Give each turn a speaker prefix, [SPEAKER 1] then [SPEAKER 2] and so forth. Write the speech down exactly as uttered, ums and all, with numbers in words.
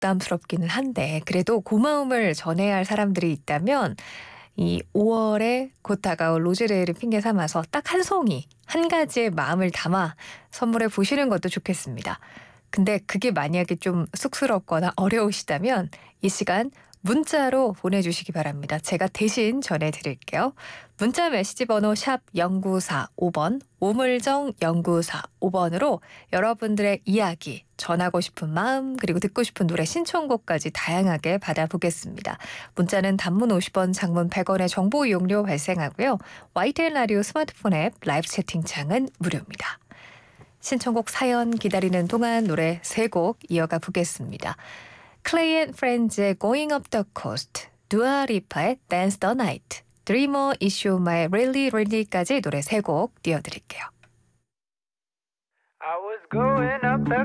[SPEAKER 1] 부담스럽기는 한데 그래도 고마움을 전해야 할 사람들이 있다면 이 오월에 곧 다가올 로즈데이를 핑계 삼아서 딱 한 송이, 한 가지의 마음을 담아 선물해 보시는 것도 좋겠습니다. 근데 그게 만약에 좀 쑥스럽거나 어려우시다면 이 시간 문자로 보내주시기 바랍니다. 제가 대신 전해드릴게요. 문자 메시지 번호 샵 공구사오 번, 오물정 공구사오 번으로 여러분들의 이야기, 전하고 싶은 마음, 그리고 듣고 싶은 노래 신청곡까지 다양하게 받아보겠습니다. 문자는 단문 오십 원, 장문 백 원의 정보 이용료 발생하고요. 와이티엔 라디오 스마트폰 앱 라이브 채팅창은 무료입니다. 신청곡 사연 기다리는 동안 노래 세 곡 이어가 보겠습니다. 클레이 앤 프렌즈의 Going Up the Coast, 두아리파의 Dance the Night, Dreamer Issue의 Really Really까지 노래 세 곡 띄워드릴게요.
[SPEAKER 2] I was going up the